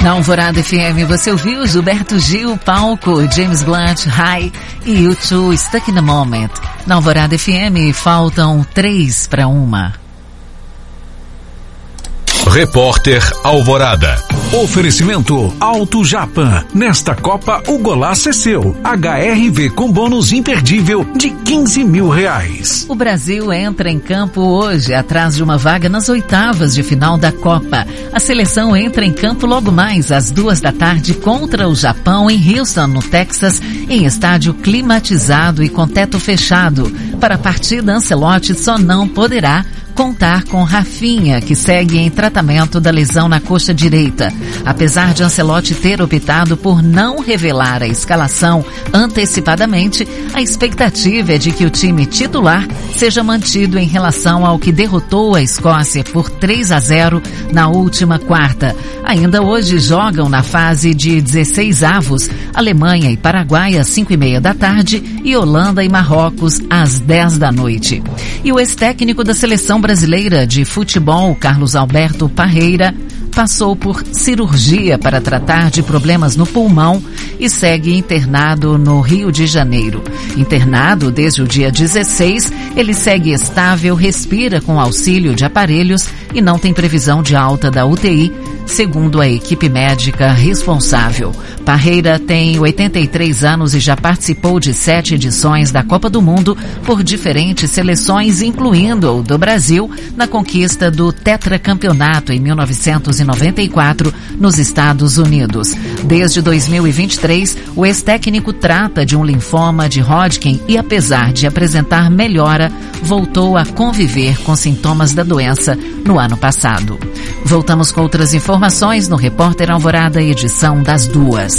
Na Alvorada FM você ouviu Gilberto Gil, Palco, James Blunt, High e U2, Stuck in the Moment. Na Alvorada FM faltam 3:1. Repórter Alvorada. Oferecimento Auto Japan. Nesta Copa, o golaço é seu. HRV com bônus imperdível de R$15 mil. O Brasil entra em campo hoje, atrás de uma vaga nas oitavas de final da Copa. A seleção entra em campo logo mais às 14h contra o Japão em Houston, no Texas, em estádio climatizado e com teto fechado. Para a partida, Ancelotti só não poderá contar com Rafinha, que segue em tratamento da lesão na coxa direita. Apesar de Ancelotti ter optado por não revelar a escalação antecipadamente, a expectativa é de que o time titular seja mantido em relação ao que derrotou a Escócia por 3-0 na última quarta. Ainda hoje jogam na fase de 16avos Alemanha e Paraguai às 5:30 da tarde e Holanda e Marrocos às 10 da noite. E o ex-técnico da seleção brasileira de futebol, Carlos Alberto Parreira, passou por cirurgia para tratar de problemas no pulmão e segue internado no Rio de Janeiro. Internado desde o dia 16, ele segue estável, respira com auxílio de aparelhos e não tem previsão de alta da UTI, segundo a equipe médica responsável. Parreira tem 83 anos e já participou de 7 edições da Copa do Mundo por diferentes seleções, incluindo o do Brasil, na conquista do tetracampeonato em 1994 nos Estados Unidos. Desde 2023, o ex-técnico trata de um linfoma de Hodgkin e, apesar de apresentar melhora, voltou a conviver com sintomas da doença no ano passado. Voltamos com outras informações no Repórter Alvorada, edição das 2.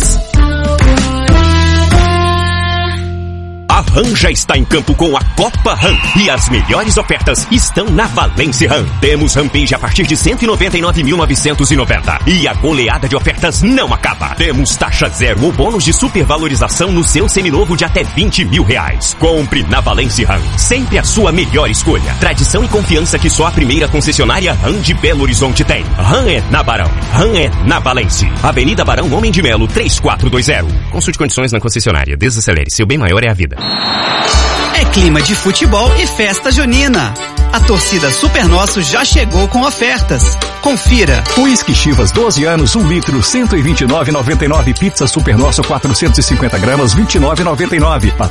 A RAM já está em campo com a Copa RAM e as melhores ofertas estão na Valência RAM. Temos Rampage a partir de R$ 199.990 e a goleada de ofertas não acaba. Temos taxa zero ou bônus de supervalorização no seu seminovo de até R$20 mil. Compre na Valência RAM, sempre a sua melhor escolha. Tradição e confiança que só a primeira concessionária RAM de Belo Horizonte tem. RAM é na Barão, RAM é na Valência. Avenida Barão Homem de Melo, 3420. Consulte condições na concessionária. Desacelere, seu bem maior é a vida. É clima de futebol e festa junina. A torcida Super Nosso já chegou com ofertas. Confira. Uísque Chivas 12 anos, 1 litro, R$ 129,99. Pizza Super Nosso 450 gramas, R$ 29,99.